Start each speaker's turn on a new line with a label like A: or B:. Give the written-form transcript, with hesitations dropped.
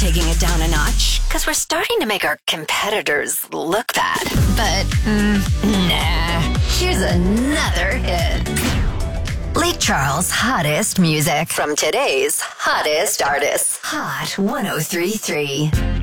A: taking it down a notch because we're starting to make our competitors look bad. But, nah. Here's another hit. Lake Charles' hottest music from today's hottest artists. Hot 103.3.